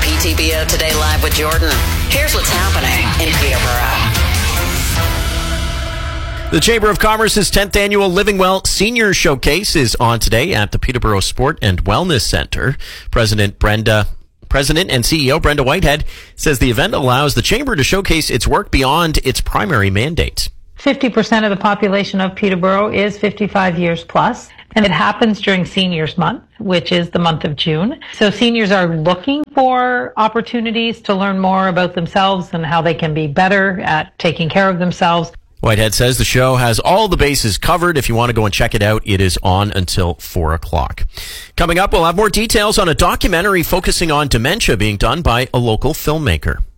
PTBO Today Live with Jordan. Here's what's happening in Peterborough. The Chamber of Commerce's 10th annual Living Well Senior Showcase is on today at the Peterborough Sport and Wellness Centre. President and CEO Brenda Whitehead says the event allows the Chamber to showcase its work beyond its primary mandate. 50% of the population of Peterborough is 55 years plus, and it happens during Seniors Month, which is the month of June. So seniors are looking for opportunities to learn more about themselves and how they can be better at taking care of themselves. Whitehead says the show has all the bases covered. If you want to go and check it out, it is on until 4 o'clock. Coming up, we'll have more details on a documentary focusing on dementia being done by a local filmmaker.